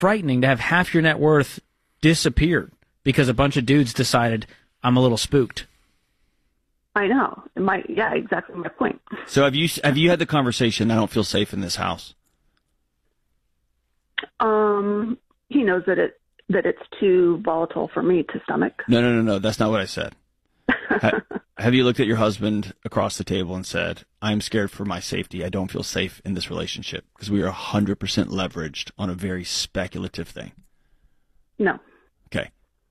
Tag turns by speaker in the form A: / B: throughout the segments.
A: frightening to have half your net worth disappeared because a bunch of dudes decided, I'm a little spooked.
B: I know. Yeah, exactly my point.
C: So have you had the conversation, I don't feel safe in this house?
B: He knows that it's too volatile for me to stomach.
C: No. That's not what I said. Have you looked at your husband across the table and said, I'm scared for my safety. I don't feel safe in this relationship because we are 100% leveraged on a very speculative thing?
B: No.
C: Okay.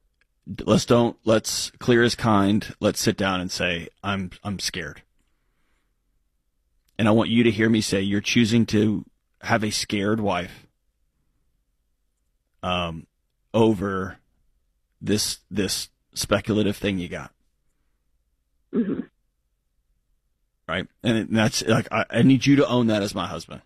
C: Let's clear as kind. Let's sit down and say, I'm scared. And I want you to hear me say, you're choosing to have a scared wife over this speculative thing you got.
B: Mm-hmm.
C: Right? And that's like, I need you to own that as my husband.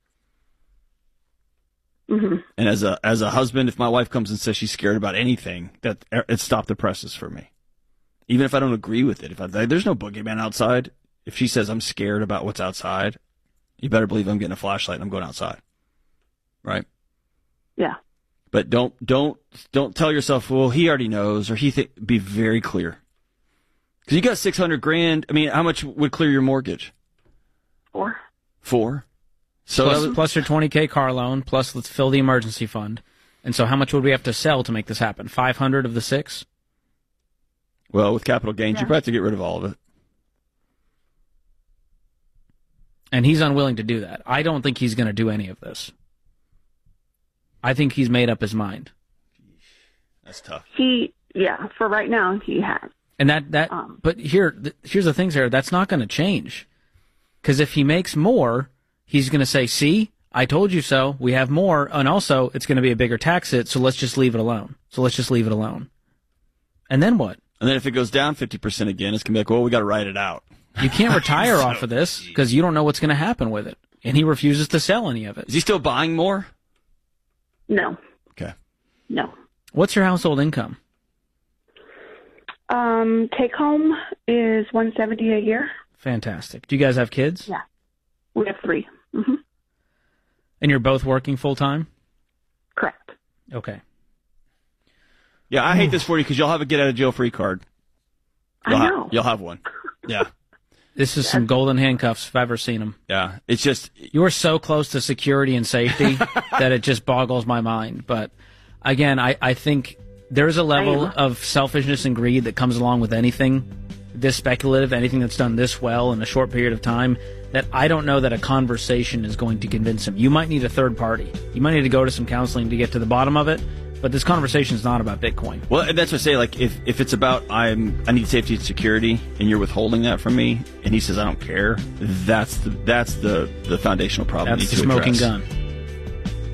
B: Mm-hmm.
C: And as a husband, if my wife comes and says she's scared about anything, that it stopped the presses for me. Even if I don't agree with it, there's no boogeyman outside. If she says I'm scared about what's outside, you better believe I'm getting a flashlight and I'm going outside. Right?
B: Yeah.
C: But don't tell yourself, well, he already knows, or be very clear. Because you got $600,000. I mean, how much would clear your mortgage?
B: 4.
C: 4? So
A: plus your $20,000 car loan, plus let's fill the emergency fund. And so how much would we have to sell to make this happen? 500 of the 6?
C: Well, with capital gains, you probably have to get rid of all of it.
A: And he's unwilling to do that. I don't think he's going to do any of this. I think he's made up his mind.
C: That's tough.
B: For right now, he has.
A: And but here's the thing, Sarah, that's not going to change. Because if he makes more, he's going to say, see, I told you so, we have more, and also it's going to be a bigger tax hit, so let's just leave it alone. And then what?
C: And then if it goes down 50% again, it's going to be like, well, we got to write it out.
A: You can't retire off of this because you don't know what's going to happen with it. And he refuses to sell any of it.
C: Is he still buying more?
B: No.
C: Okay.
B: No.
A: What's your household income?
B: Take home is $170 a year.
A: Fantastic. Do you guys have kids?
B: Yeah. We have 3. Mm-hmm.
A: And you're both working full time?
B: Correct.
A: Okay.
C: Yeah, I hate this for you because you'll have a get out of jail free card.
B: I know.
C: You'll have one. Yeah.
A: This is some golden handcuffs if I've ever seen them.
C: Yeah. It's just...
A: You're so close to security and safety that it just boggles my mind. But again, I think there's a level of selfishness and greed that comes along with anything this speculative, anything that's done this well in a short period of time, that I don't know that a conversation is going to convince him. You might need a third party. You might need to go to some counseling to get to the bottom of it. But this conversation is not about Bitcoin.
C: Well, that's what I say. Like, if it's about I need safety and security, and you're withholding that from me, and he says I don't care, that's the foundational problem.
A: That's the smoking gun.